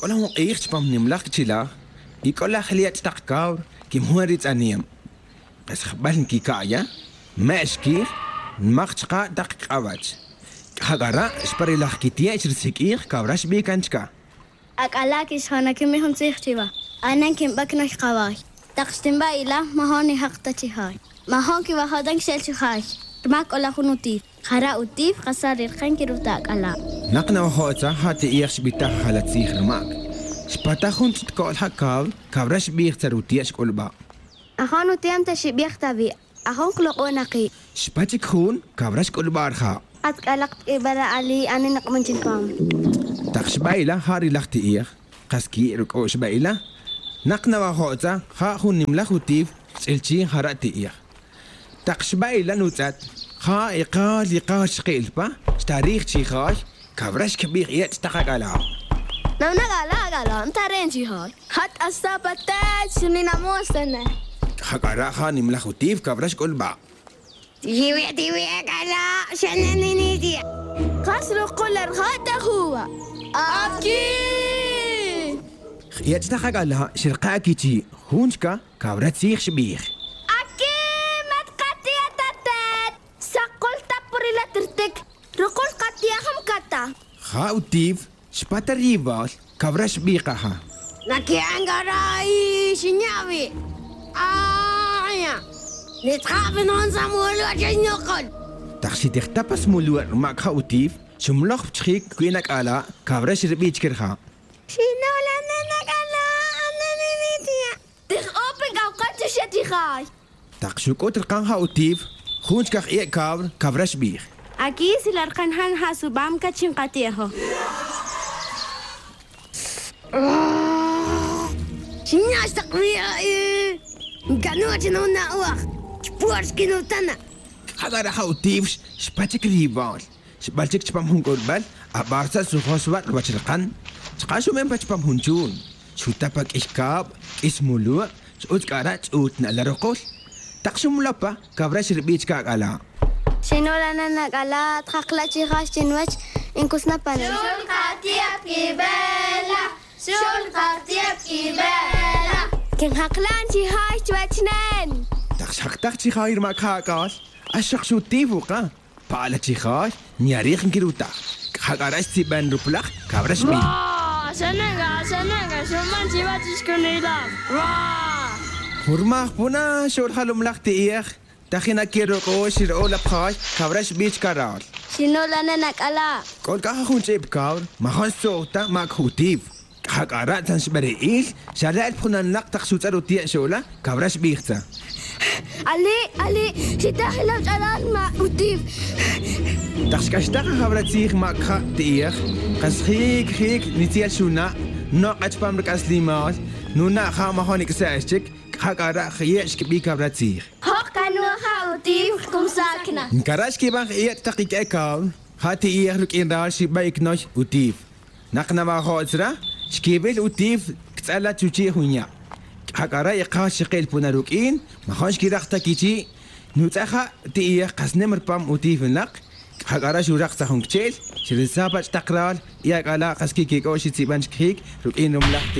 كلهم إيش بام نملك تلا يقول خليت تقاور كم هو ريت أنيم بس خبالن كي كايا ما أشكي مخشقة دقيق أواج هجرا إسبري لح كتير شرسكير كاوراش بيكانشكا أكلاك إسحنا كم يهم تيختوا أنا كم بكنش قواي تقسم بايلا ما هوني حقتي هاي ما هون كي وهذا شيء هاي تماك ولا خنوتي خرا أتيف خسر الخن كروتاك ألا نقنا وهوتا هاتي إيش بيتاح على تسيخ معك شباتا خون تتقول حكاو كاوراش بيختر وتيش كل با أخانو تيم تشي بيختبي أخون كلق ونقي شباتك خون كاوراش كل بارخا أتقلقت إبلا علي أنا نقمن جنكم تخش بايلا هاري لختي إيخ قسكي ركوش بايلا نقنا وهوتا خا خون نملخ وتيف سلشي هراتي إيخ تخش بايلا نوتات خا يقال شقيل با تاريخ شي خاش كاوراش كبير إيات تحق على نغلا أنت رينجي هاي هات أستابتات سنين موسنة خا خاني ملخ وتيف كاوراش كل با تيوي كلا شنني دي قصر كل الغد هو أكيد يتحق على شرقاكي تي هونشكا كاورات سيخ شبيخ أكيد ما تقطي تتات سقول تبري لا ترتك رقول قطي هم كتا خا وتيف شباتا ريفال كاوراش بيقها نكي عنقراي شنياوي آيا نتخافن هون سمولو عشان يقول تخشي تختبس مولور معك خا وتيف شملخ بتخيك كوينك على كاوراش ربيج كرخا شنو لنا نقلا أنا نيتيا تخ أوبن قوقت شتي خاي تخشو كوت القان خا وتيف خونش كاخ إيه كاوراش بيخ أكيد سلرقن هان هاسو بام كتشين قتيه شنو أشتقيا إيه كانوا جنونا أوخ شبورش كنو تنا هذا راح وتيف شباتك ريفال شبالتك شبام هون قربال أبارسا سوخوسوات وشرقان تقاشو من بشبام هونجون شو تابك إشكاب اسمه لو سؤوت كارات سؤوتنا لرقول تقشو ملابا كابراش ربيج كاك على شنو لنا نقلا تخقلتي خاش تنوش إنكوس نبانا شول قاتيب كيبالا شول قاتيب كيبالا كن حقلان شي هاي تواتنان تقش حقتك شي خاير ما كاكاس أشخ شو تيفوقا بالا شي خاش نياريخ نكيروتا حقاراش تيبان روبلاخ كابراش بي سننغا شمان تيبا تشكونيلا هرماخ بونا شول خالو ملاخ تيخ تخينا كيروكو شيرو لبخاش كابراش بيش كارال شنو لنا نقلا كل كاخا خون شيب كاور ما خون صوتا ماك خوتيف حقارات تنشبريئيل شارع بخونا نلاق تخشو تارو تيع شولا كابراش بيختا علي شتاخي لو جلال ما وتيف تخشكاش تاخا خبرات سيخ ماك خا تيخ قس خيك نتيال شونا نوقت فامرك أسليمات نونا خا ما خونيك ساشتك حقارا خيش كبي كابرات سيخ هوك كانوا خا وتيف كم ساكنة نكراش كي بان خيات تقيك اكاو هاتي ايخ لك إنرال شي بايك نوش وتيف نقنا ما خوترا شكيبل وتيف كتالا تشوشي هونيا حقارا يقاش شقيل بوناروكين ما خونش كي رختا كيتي نوتاخا تيخ قس نمر بام وتيف نلق حقارا شو رختا هون كتيل شرسابة تقرال ياك على قس كي كيكوشي تيبانش كيك روكين رملاح